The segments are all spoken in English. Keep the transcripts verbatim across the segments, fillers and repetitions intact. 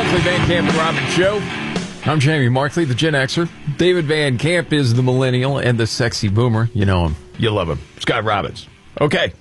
Markley, Van Camp, and Robbins Show. I'm Jamie Markley, the Gen Xer. David Van Camp is the millennial and the sexy boomer. You know him. You love him. Scott Robbins. Okay.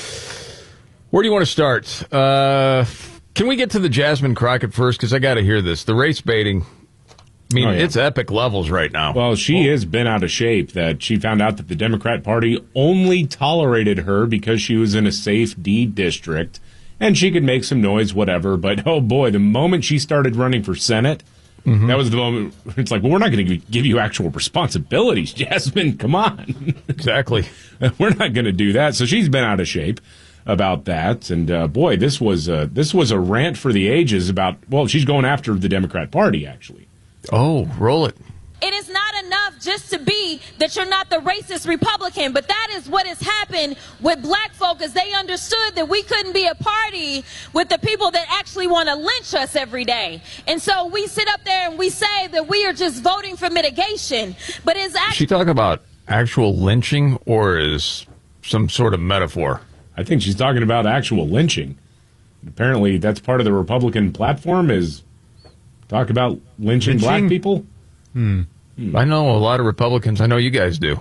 Where do you want to start? Uh, can we get to the Jasmine Crockett first? Because I got to hear this. The race baiting, I mean, oh, yeah. It's epic levels right now. Well, she oh. has been out of shape. That she found out that the Democrat Party only tolerated her because she was in a safe D district. And she could make some noise, whatever. But, oh, boy, the moment she started running for Senate, mm-hmm. that was the moment. It's like, well, we're not going to give you actual responsibilities, Jasmine. Come on. Exactly. We're not going to do that. So she's been out of shape about that. And, uh, boy, this was, a, this was a rant for the ages about, well, she's going after the Democrat Party, actually. Oh, roll it. It is not enough just to be that you're not the racist Republican, but that is what has happened with black folk, as they understood that we couldn't be a party with the people that actually want to lynch us every day. And so we sit up there and we say that we are just voting for mitigation, but is actually... Is she talking about actual lynching or is some sort of metaphor? I think she's talking about actual lynching. Apparently that's part of the Republican platform, is talk about lynching, lynching? black people. Hmm. I know a lot of Republicans. I know you guys do.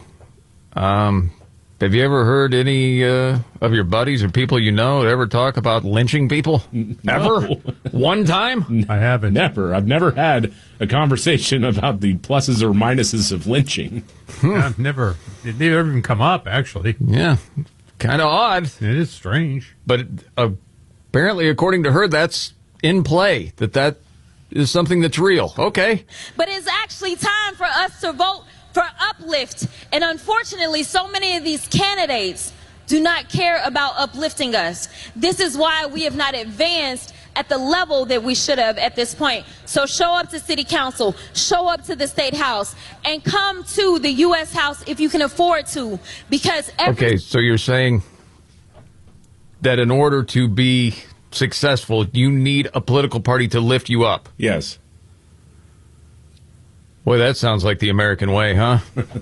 Um, have you ever heard any uh, of your buddies or people you know ever talk about lynching people? No. Ever? One time? I haven't. Never. I've never had a conversation about the pluses or minuses of lynching. Yeah, never. It never even come up, actually. Yeah. Kind of odd. It is strange. But uh, apparently, according to her, that's in play, that that is something that's real. Okay. But it's actually time for us to vote for uplift. And unfortunately, so many of these candidates do not care about uplifting us. This is why we have not advanced at the level that we should have at this point. So show up to city council, show up to the state house, and come to the U S House if you can afford to. Because every- Okay, so you're saying that in order to be successful, you need a political party to lift you up. Yes. Boy, that sounds like the American way, huh?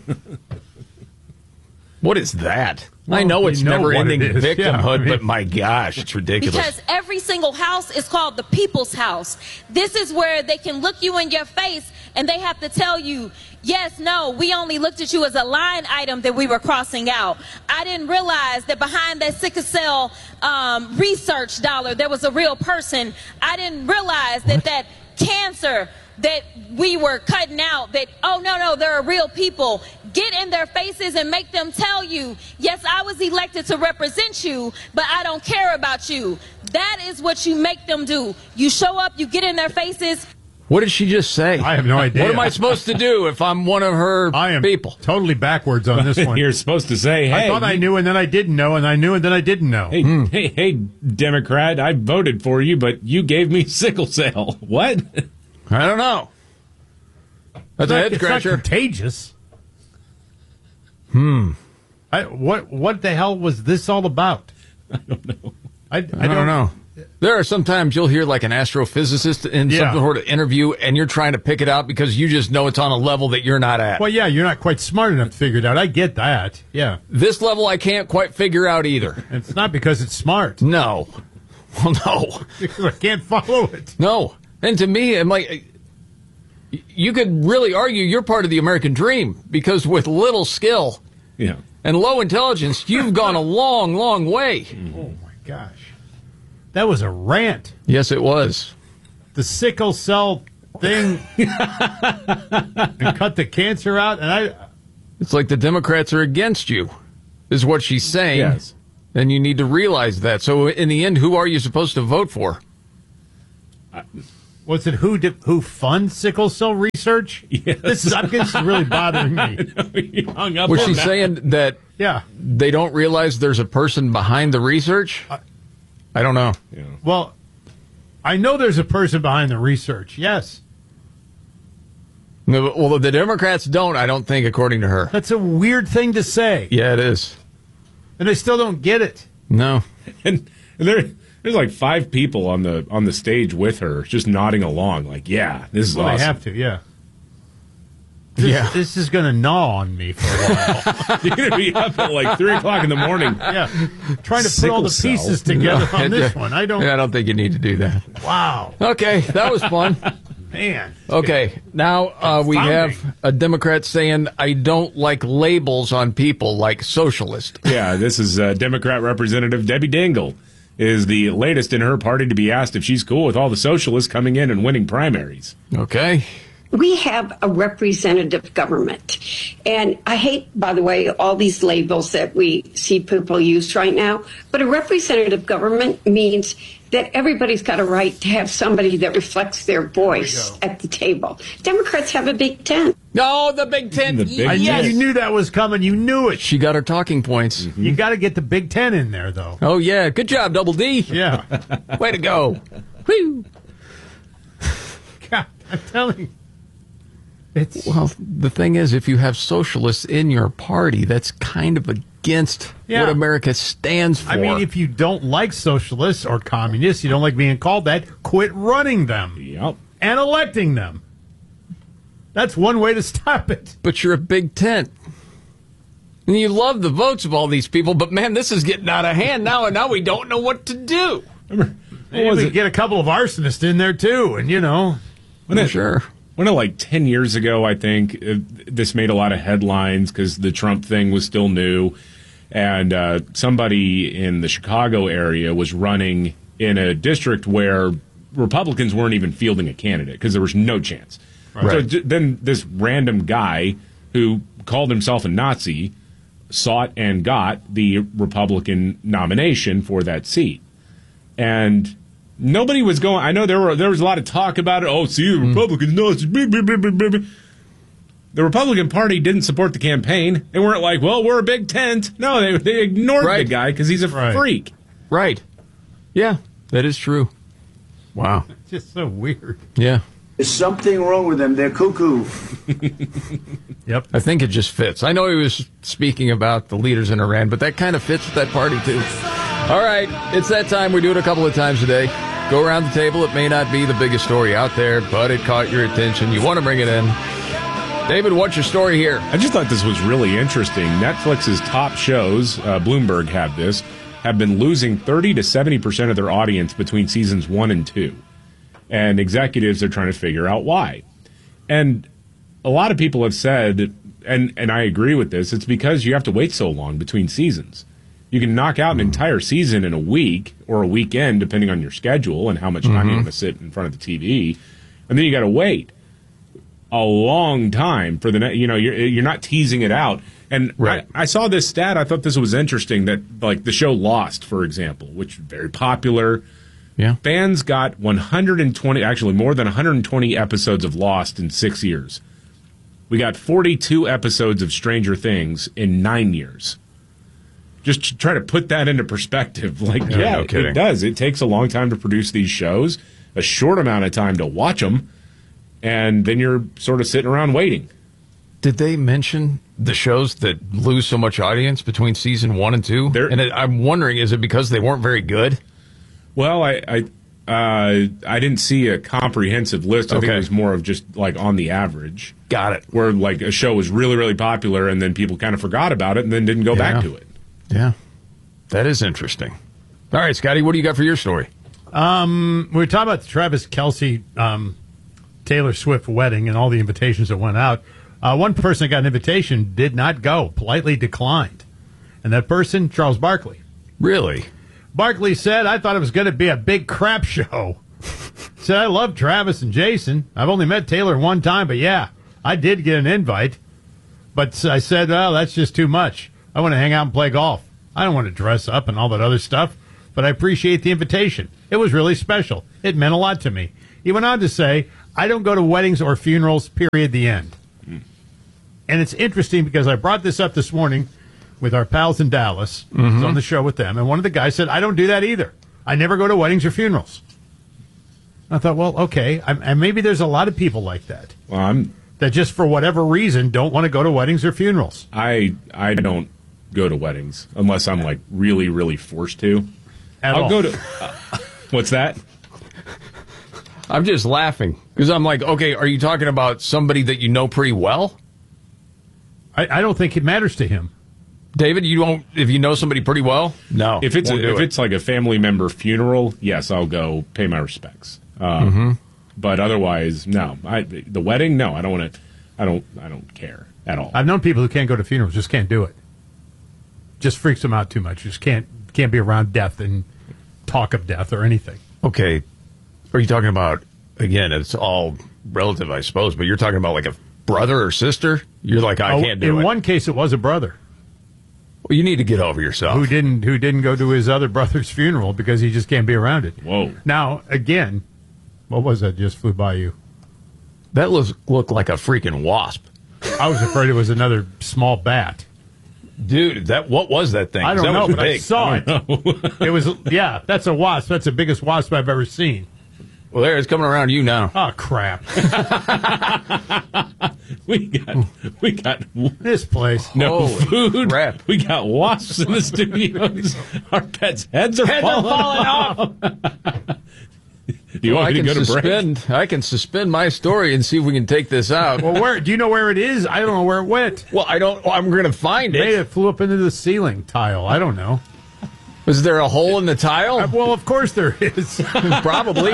What is that? Well, I know it's know never-ending it victimhood, yeah, I mean, but my gosh, it's ridiculous. Because every single house is called the people's house. This is where they can look you in your face and they have to tell you, yes, no, we only looked at you as a line item that we were crossing out. I didn't realize that behind that sickle cell um, research dollar, there was a real person. I didn't realize that what? that cancer that we were cutting out, that, oh, no, no, there are real people. Get in their faces and make them tell you, yes, I was elected to represent you, but I don't care about you. That is what you make them do. You show up, you get in their faces. What did she just say? I have no idea. What am I supposed to do if I'm one of her I am people? Totally backwards on this one. You're supposed to say, hey. I thought you... I knew and then I didn't know, and I knew and then I didn't know. Hey, hmm. hey, hey, Democrat, I voted for you, but you gave me sickle cell. What? I don't know. That's a head scratcher. It's not contagious. Hmm. I, what what the hell was this all about? I don't know. I, I, I don't, don't know. There are sometimes you'll hear like an astrophysicist in yeah. some sort of interview, and you're trying to pick it out because you just know it's on a level that you're not at. Well, yeah, you're not quite smart enough to figure it out. I get that. Yeah. This level I can't quite figure out either. It's not because it's smart. No. Well, no. Because I can't follow it. No. And to me, I'm like, you could really argue you're part of the American dream because with little skill yeah. and low intelligence, you've gone a long, long way. Oh, my gosh. That was a rant. Yes, it was. The sickle cell thing and cut the cancer out. And I. It's like the Democrats are against you, is what she's saying. Yes. And you need to realize that. So in the end, who are you supposed to vote for? I, Was it who did, who funds sickle cell research? Yes. This is, I guess, is really bothering me. He hung up Was on she that. saying that yeah. they don't realize there's a person behind the research? Uh, I don't know. Yeah. Well, I know there's a person behind the research, yes. No, well, the Democrats don't, I don't think, according to her. That's a weird thing to say. Yeah, it is. And I still don't get it. No. And, and there, there's like five people on the on the stage with her, just nodding along, like, yeah, this is well, awesome. They have to, yeah. This, Yeah. this is going to gnaw on me for a while. You're going to be up at like three o'clock in the morning. Yeah, trying to put all the Sickle pieces cell. together on this one. I don't. Yeah, I don't think you need to do that. Wow, Okay, that was fun. man. Okay, now uh, we Confounding. have a Democrat saying, I don't like labels on people like socialist. Yeah, this is uh, Democrat Representative Debbie Dingell is the latest in her party to be asked if she's cool with all the socialists coming in and winning primaries. Okay. We have a representative government. And I hate, by the way, all these labels that we see people use right now. But a representative government means that everybody's got a right to have somebody that reflects their voice at the table. Democrats have a big tent. No, the Big Ten. The Big I knew yes. you knew that was coming. You knew it. She got her talking points. You got to get the Big Ten in there, though. Oh, yeah. Good job, Double D. Yeah. Way to go. Woo. God, I'm telling you. It's Well, the thing is, if you have socialists in your party, that's kind of against Yeah. what America stands for. I mean, if you don't like socialists or communists, you don't like being called that, quit running them Yep. and electing them. That's one way to stop it. but you're a big tent. And you love the votes of all these people, but man, this is getting out of hand now, and now we don't know what to do. Remember, Maybe what was we it? could get a couple of arsonists in there, too, and, you know. When it- Sure. When it, like ten years ago, I think uh, this made a lot of headlines because the Trump thing was still new, and uh, somebody in the Chicago area was running in a district where Republicans weren't even fielding a candidate because there was no chance. So Right. d- then this random guy who called himself a Nazi sought and got the Republican nomination for that seat, and nobody was going. I know there were there was a lot of talk about it. Oh, see, the Republicans know it's blah, blah, blah, blah, blah. The Republican Party didn't support the campaign. They weren't like, well, we're a big tent. No, they they ignored Right. the guy because he's a Right. freak. Right. Yeah, that is true. Wow. It's just so weird. Yeah. There's something wrong with them. They're cuckoo. Yep. I think it just fits. I know he was speaking about the leaders in Iran, but that kind of fits with that party, too. All right, it's that time. We do it a couple of times a day. Go around the table. It may not be the biggest story out there, but it caught your attention. You want to bring it in. David, what's your story here? I just thought this was really interesting. Netflix's top shows, uh, Bloomberg had this, have been losing thirty to seventy percent of their audience between seasons one and two. And executives are trying to figure out why. And a lot of people have said, and, and I agree with this, it's because you have to wait so long between seasons. You can knock out an entire season in a week or a weekend, depending on your schedule and how much time you want to sit in front of the T V. And then you got to wait a long time for the, ne- you know, you're, you're not teasing it out. And Right. I, I saw this stat. I thought this was interesting that, like, the show Lost, for example, which is very popular. Yeah. Fans got one hundred twenty, actually more than one hundred twenty episodes of Lost in six years. We got forty-two episodes of Stranger Things in nine years. Just to try to put that into perspective. Like, Yeah, yeah, no it kidding. does. It takes a long time to produce these shows, a short amount of time to watch them, and then you're sort of sitting around waiting. Did they mention the shows that lose so much audience between season one and two? They're- and it, I'm wondering, is it because they weren't very good? Well, I I, uh, I didn't see a comprehensive list. I think Okay. it was more of just like on the average. Got it. Where like a show was really, really popular and then people kind of forgot about it and then didn't go Yeah. back to it. Yeah. That is interesting. All right, Scotty, what do you got for your story? We were talking about the Travis Kelce, um, Taylor Swift wedding and all the invitations that went out. Uh, one person that got an invitation did not go, politely declined. And that person, Charles Barkley. Really? Barkley said, I thought it was going to be a big crap show. Said, I love Travis and Jason. I've only met Taylor one time, but yeah, I did get an invite. But I said, well, that's just too much. I want to hang out and play golf. I don't want to dress up and all that other stuff, but I appreciate the invitation. It was really special. It meant a lot to me. He went on to say, I don't go to weddings or funerals, period, the end. Mm. And it's interesting because I brought this up this morning with our pals in Dallas. Mm-hmm. I was on the show with them, and one of the guys said, I don't do that either. I never go to weddings or funerals. I thought, well, okay, I, and maybe there's a lot of people like that. Well, I'm That just for whatever reason don't want to go to weddings or funerals. I I don't go to weddings unless I'm like really, really forced to. At I'll all. go to uh, what's that? I'm just laughing because I'm like, okay, are you talking about somebody that you know pretty well? I, I don't think it matters to him. David, you won't if you know somebody pretty well. No, If it's a, won't do if it. it's like a family member funeral, yes, I'll go pay my respects. Um, Mm-hmm. But otherwise, no. I, the wedding, no. I don't want to. I don't. I don't care at all. I've known people who can't go to funerals, just can't do it. Just freaks them out too much. Just can't can't be around death and talk of death or anything. Okay, are you talking about again? It's all relative, I suppose. But you're talking about like a brother or sister. You're like, I Oh, can't do in it. one case, it was a brother Well, you need to get over yourself. who didn't who didn't go to his other brother's funeral because he just can't be around it. Whoa. Now again, what was that just flew by you? That looks looked like a freaking wasp, I was afraid it was another small bat. dude. That what was that thing? I don't that know, was but I big. saw it. It was yeah, that's a wasp. That's the biggest wasp I've ever seen. Well, there it's coming around you now. Oh crap! We got. We got. This place. No Holy food. crap. We got wasps in the studios. Our pets' heads are Heads are falling, falling off. Do you Well, I want me can to go to break? suspend. I can suspend my story and see if we can take this out. Well, where do you know where it is? I don't know where it went. Well, I don't. I'm going to find Maybe it. it flew up into the ceiling tile. I don't know. Was there a hole in the tile? Uh, Well, of course there is. Probably.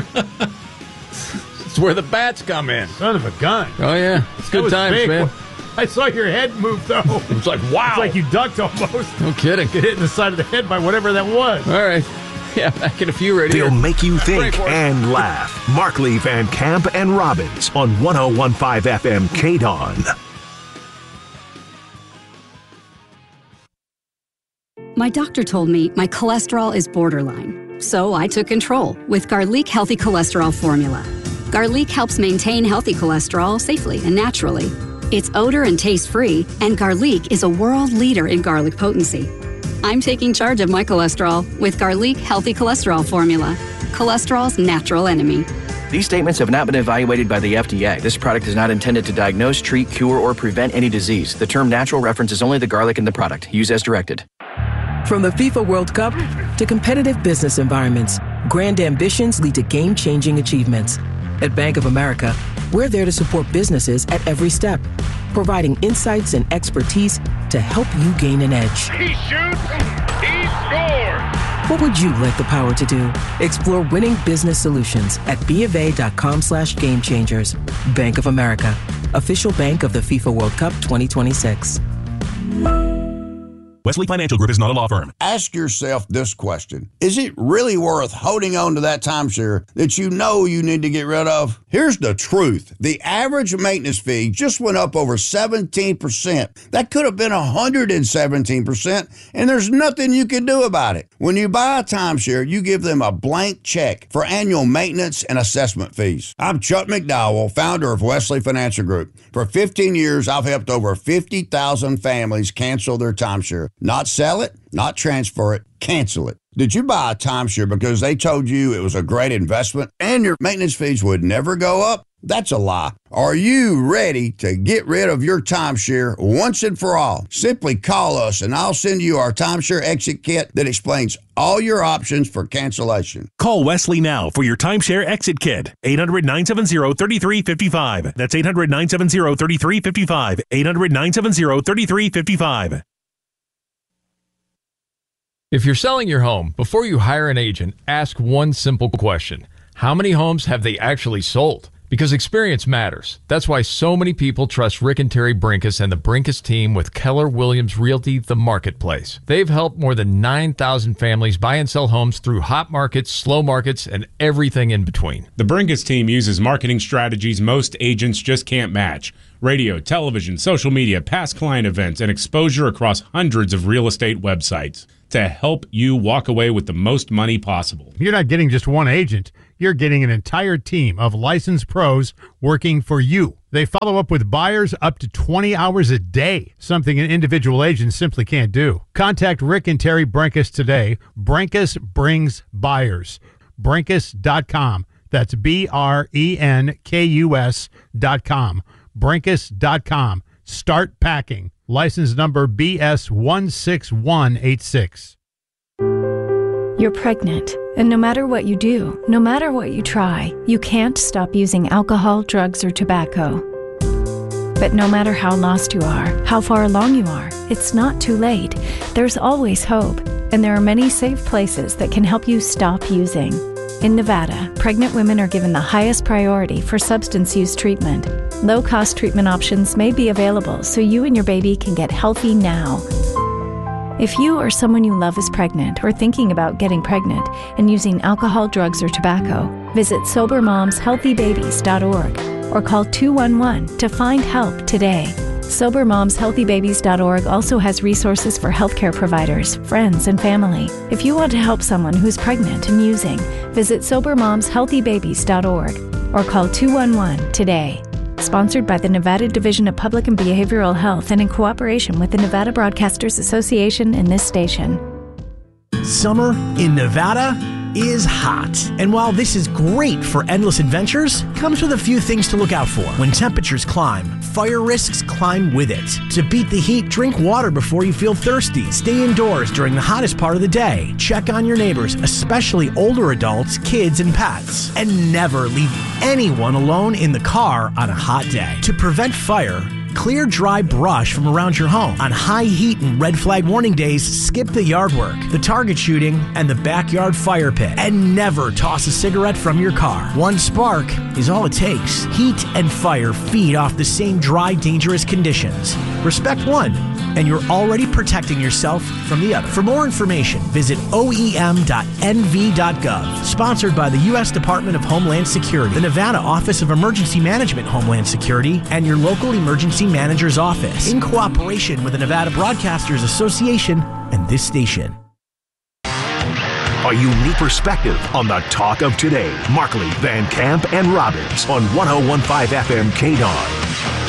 It's where the bats come in. Son of a gun. Oh yeah, it's That good was times, big. man. I saw your head move though. It's like wow. It's like you ducked almost. No kidding. Get hit in the side of the head by whatever that was. All right. Yeah, back in a few right here. They'll make you think Break for it. and laugh. Markley, Van Camp, and Robbins on one oh one point five F M K D O N. My doctor told me my cholesterol is borderline, so I took control with Garlic Healthy Cholesterol Formula. Garlic helps maintain healthy cholesterol safely and naturally. It's odor and taste-free, and Garlic is a world leader in garlic potency. I'm taking charge of my cholesterol with Garlic Healthy Cholesterol Formula, cholesterol's natural enemy. These statements have not been evaluated by the F D A. This product is not intended to diagnose, treat, cure, or prevent any disease. The term natural references only the garlic in the product. Use as directed. From the FIFA World Cup to competitive business environments, grand ambitions lead to game-changing achievements. At Bank of America, we're there to support businesses at every step, providing insights and expertise to help you gain an edge. He shoots, he scores! What would you like the power to do? Explore winning business solutions at BofA.com slash game changers. Bank of America, official bank of the FIFA World Cup twenty twenty-six. Wesley Financial Group is not a law firm. Ask yourself this question. Is it really worth holding on to that timeshare that you know you need to get rid of? Here's the truth. The average maintenance fee just went up over seventeen percent. That could have been one hundred seventeen percent, and there's nothing you can do about it. When you buy a timeshare, you give them a blank check for annual maintenance and assessment fees. I'm Chuck McDowell, founder of Wesley Financial Group. For fifteen years, I've helped over fifty thousand families cancel their timeshare. Not sell it, not transfer it, cancel it. Did you buy a timeshare because they told you it was a great investment and your maintenance fees would never go up? That's a lie. Are you ready to get rid of your timeshare once and for all? Simply call us and I'll send you our timeshare exit kit that explains all your options for cancellation. Call Wesley now for your timeshare exit kit. eight hundred, nine seven zero, three three five five. That's eight hundred, nine seven zero, three three five five. eight hundred, nine seven zero, three three five five. If you're selling your home, before you hire an agent, ask one simple question. How many homes have they actually sold? Because experience matters. That's why so many people trust Rick and Terry Brinkus and the Brinkus team with Keller Williams Realty, the marketplace. They've helped more than nine thousand families buy and sell homes through hot markets, slow markets, and everything in between. The Brinkus team uses marketing strategies most agents just can't match. Radio, television, social media, past client events, and exposure across hundreds of real estate websites to help you walk away with the most money possible. You're not getting just one agent. You're getting an entire team of licensed pros working for you. They follow up with buyers up to twenty hours a day, something an individual agent simply can't do. Contact Rick and Terry Brinkus today. Brinkus brings buyers. Brinkus dot com. That's B R E N K U S dot com. Brinkus dot com. Start packing. License number B S one six one eight six. You're pregnant, and no matter what you do, no matter what you try, you can't stop using alcohol, drugs, or tobacco. But no matter how lost you are, how far along you are, it's not too late. There's always hope, and there are many safe places that can help you stop using. In Nevada, pregnant women are given the highest priority for substance use treatment. Low-cost treatment options may be available so you and your baby can get healthy now. If you or someone you love is pregnant or thinking about getting pregnant and using alcohol, drugs, or tobacco, visit sober moms healthy babies dot org or call two one one to find help today. sober moms healthy babies dot org also has resources for healthcare providers, friends, and family. If you want to help someone who's pregnant and using, visit sober moms healthy babies dot org or call two one one today. Sponsored by the Nevada Division of Public and Behavioral Health and in cooperation with the Nevada Broadcasters Association and this station. Summer in Nevada is hot. And while this is great for endless adventures, comes with a few things to look out for. When temperatures climb, fire risks climb with it. To beat the heat, drink water before you feel thirsty. Stay indoors during the hottest part of the day. Check on your neighbors, especially older adults, kids, and pets. And never leave anyone alone in the car on a hot day. To prevent fire, clear dry brush from around your home. On high heat and red flag warning days, skip the yard work, the target shooting, and the backyard fire pit. And never toss a cigarette from your car. One spark is all it takes. Heat and fire feed off the same dry, dangerous conditions. Respect one, and you're already protecting yourself from the other. For more information, visit O E M dot N V dot gov. Sponsored by the U S Department of Homeland Security, the Nevada Office of Emergency Management Homeland Security, and your local emergency manager's office, in cooperation with the Nevada Broadcasters Association and this station. A unique perspective on the talk of today. Markley, Van Camp, and Robbins on one oh one point five F M K D O N.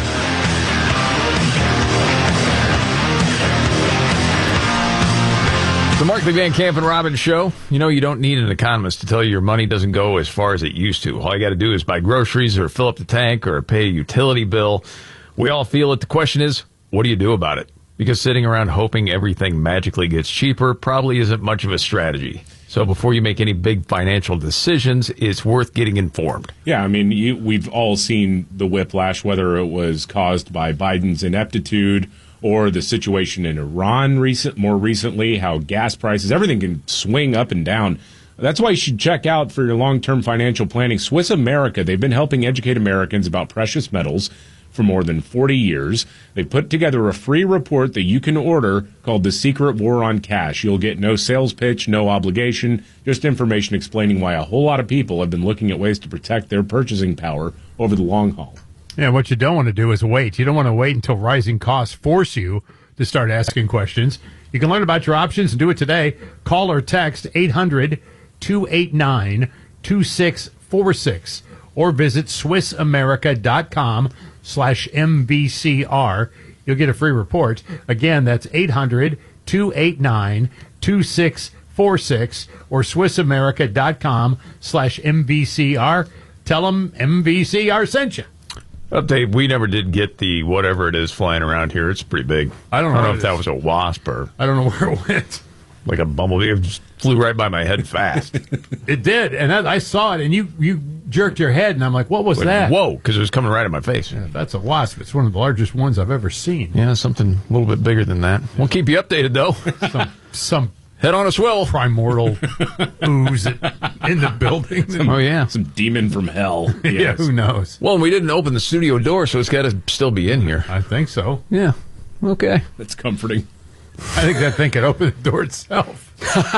The Markley, Van Camp, and Robbins show. You know, you don't need an economist to tell you your money doesn't go as far as it used to. All you got to do is buy groceries or fill up the tank or pay a utility bill. We all feel it. The question is, what do you do about it? Because sitting around hoping everything magically gets cheaper probably isn't much of a strategy. So before you make any big financial decisions, it's worth getting informed. Yeah, I mean, you, we've all seen the whiplash, whether it was caused by Biden's ineptitude or the situation in Iran recent, more recently, how gas prices, everything can swing up and down. That's why you should check out for your long-term financial planning. Swiss America, they've been helping educate Americans about precious metals for more than forty years. They put together a free report that you can order called The Secret War on Cash. You'll get no sales pitch, no obligation, just information explaining why a whole lot of people have been looking at ways to protect their purchasing power over the long haul. Yeah, what you don't want to do is wait. You don't want to wait until rising costs force you to start asking questions. You can learn about your options and do it today. Call or text eight hundred, two eight nine, two six four six or visit swiss america dot com slash M V C R. You'll get a free report. Again, that's eight hundred, two eight nine, two six four six or swiss america dot com slash M V C R. Tell them M V C R sent you. Update, we never did get the whatever it is flying around here. It's pretty big. I don't know, I don't know if if that was a wasp or... I don't know where it went. Like a bumblebee. It just flew right by my head fast. It did, and I, I saw it, and you, you jerked your head, and I'm like, what was Wait, that? Whoa, because it was coming right at my face. Yeah, that's a wasp. It's one of the largest ones I've ever seen. Yeah, something a little bit bigger than that. We'll keep you updated, though. some, some Head on a swill. Primordial ooze in the building. Some, oh, yeah. Some demon from hell. Yes. Yeah, who knows? Well, we didn't open the studio door, so it's got to still be in here. I think so. Yeah. Okay. That's comforting. I think that thing could open the door itself.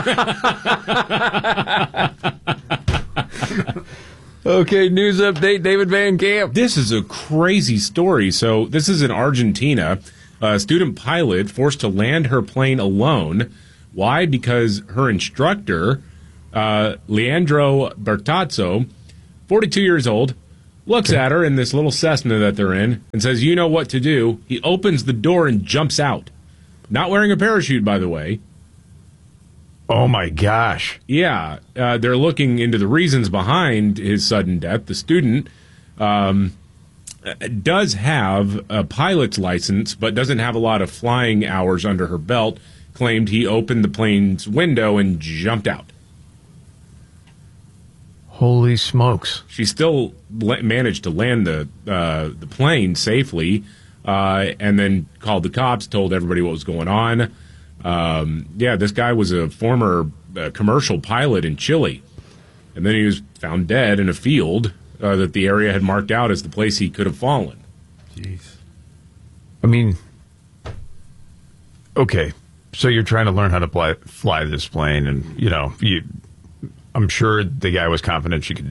Okay, news update, David Van Camp. This is a crazy story. So this is in Argentina. A student pilot forced to land her plane alone. Why? Because her instructor, uh, Leandro Bertazzo, forty-two years old, looks okay. at her in this little Cessna that they're in and says, you know what to do. He opens the door and jumps out. Not wearing a parachute, by the way. Oh, my gosh. Yeah. Uh, they're looking into the reasons behind his sudden death. The student um, does have a pilot's license, but doesn't have a lot of flying hours under her belt. Claimed he opened the plane's window and jumped out. Holy smokes. She still la- managed to land the uh, the plane safely. uh, and then called the cops, told everybody what was going on. Um, yeah, this guy was a former uh, commercial pilot in Chile, and then he was found dead in a field uh, that the area had marked out as the place he could have fallen. Jeez. I mean, okay, so you're trying to learn how to fly, fly this plane, and, you know, you, I'm sure the guy was confident she could